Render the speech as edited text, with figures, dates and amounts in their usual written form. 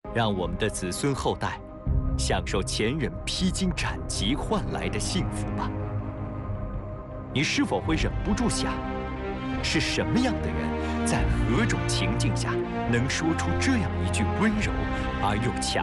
让我们的子孙后代享受前人披荆斩棘换来的幸福吧。你是否会忍不住想，是什么样的人，在何种情境下，能说出这样一句温柔而又强